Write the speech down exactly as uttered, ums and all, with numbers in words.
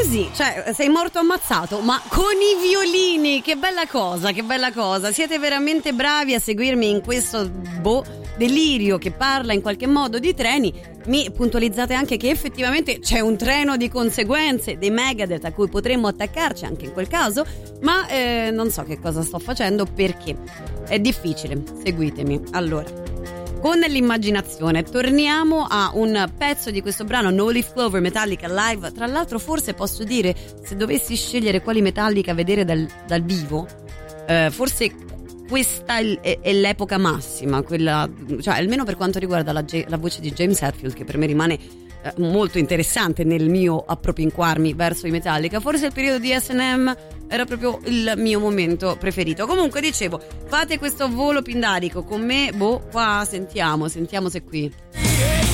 così, cioè sei morto ammazzato, ma con i violini, che bella cosa, che bella cosa. Siete veramente bravi a seguirmi in questo boh delirio che parla in qualche modo di treni. Mi puntualizzate anche che effettivamente c'è un treno di conseguenze dei Megadeth a cui potremmo attaccarci anche in quel caso, ma eh, non so che cosa sto facendo perché è difficile. Seguitemi. Allora, con l'immaginazione torniamo a un pezzo di questo brano, No Leaf Clover, Metallica live. Tra l'altro forse posso dire, se dovessi scegliere quali Metallica vedere dal, dal vivo, eh, forse questa è, è l'epoca massima, quella, cioè almeno per quanto riguarda la, la voce di James Hetfield, che per me rimane eh, molto interessante nel mio appropinquarmi verso i Metallica. Forse il periodo di S and M era proprio il mio momento preferito. Comunque dicevo, fate questo volo pindarico con me, boh, qua sentiamo, sentiamo se qui